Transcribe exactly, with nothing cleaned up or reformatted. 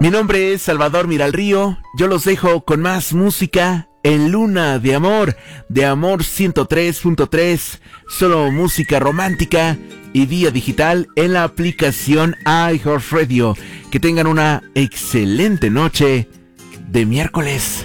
Mi nombre es Salvador Miralrío. Yo los dejo con más música en Luna de Amor, de Amor ciento tres punto tres. Solo música romántica y vía digital en la aplicación iHeartRadio. Que tengan una excelente noche de miércoles.